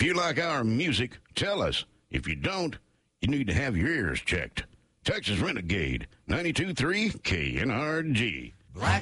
If you like our music, tell us. If you don't, you need to have your ears checked. Texas Renegade, 92.3 KNRG. Black